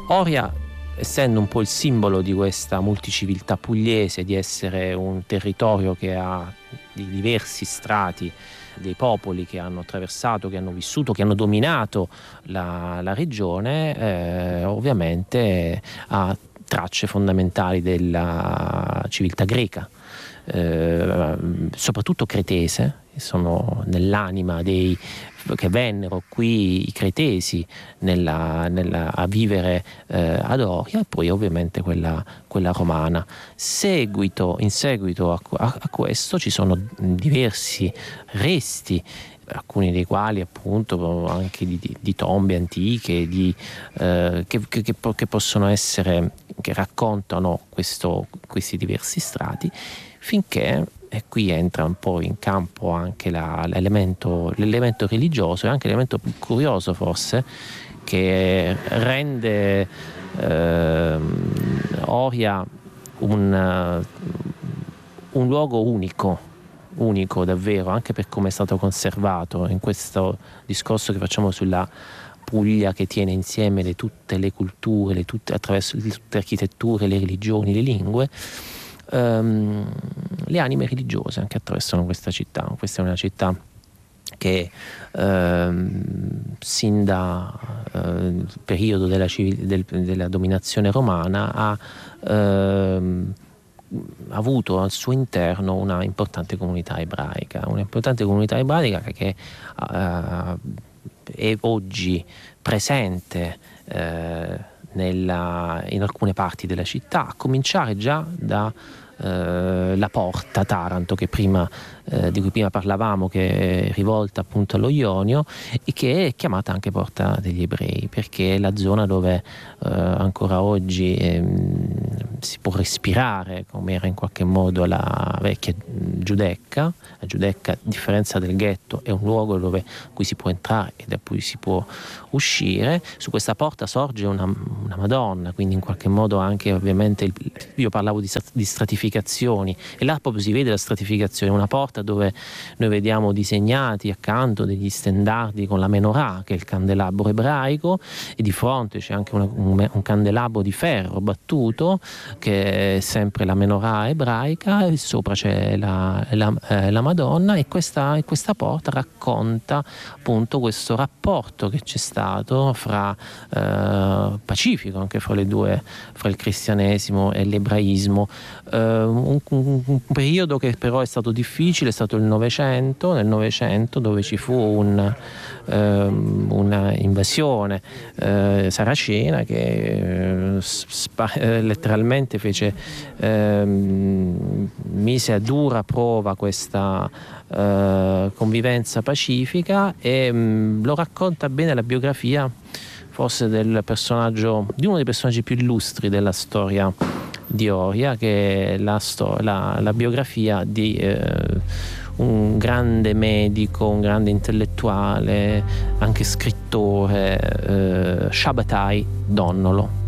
Oria, essendo un po' il simbolo di questa multiciviltà pugliese, di essere un territorio che ha di diversi strati, dei popoli che hanno attraversato, che hanno vissuto, che hanno dominato la regione, ovviamente ha tracce fondamentali della civiltà greca, soprattutto cretese. Sono nell'anima che vennero qui i cretesi a vivere ad Oria, e poi ovviamente quella romana. In seguito a questo ci sono diversi resti, alcuni dei quali appunto anche di tombe antiche, che possono essere, che raccontano questi diversi strati, finché, e qui entra un po' in campo anche l'elemento religioso, e anche l'elemento più curioso forse, che rende Oria un luogo unico davvero, anche per come è stato conservato, in questo discorso che facciamo sulla Puglia che tiene insieme tutte le culture, attraverso tutte le architetture, le religioni, le lingue. Le anime religiose anche attraversano questa città. Questa è una città che sin dal periodo della dominazione romana ha avuto al suo interno una importante comunità ebraica che è oggi presente in alcune parti della città, a cominciare già da la porta Taranto di cui prima parlavamo, che è rivolta appunto allo Ionio e che è chiamata anche Porta degli Ebrei, perché è la zona dove ancora oggi si può respirare, come era in qualche modo la vecchia Giudecca. La Giudecca, a differenza del ghetto, è un luogo dove cui si può entrare e da cui si può uscire. Su questa porta sorge una Madonna, quindi in qualche modo anche, ovviamente, io parlavo di stratificazioni, e là proprio si vede la stratificazione. Una porta dove noi vediamo disegnati accanto degli stendardi con la menorah, che è il candelabro ebraico, e di fronte c'è anche un candelabro di ferro battuto, che è sempre la menorah ebraica, e sopra c'è la Madonna, e questa porta racconta appunto questo rapporto che c'è stato pacifico anche fra il cristianesimo e l'ebraismo. Un periodo che però è stato difficile è stato nel Novecento, dove ci fu una invasione saracena che letteralmente mise a dura prova questa convivenza pacifica, e lo racconta bene la biografia forse di uno dei personaggi più illustri della storia di Oria, che è la biografia di un grande medico, un grande intellettuale, anche scrittore, Shabbatai Donnolo.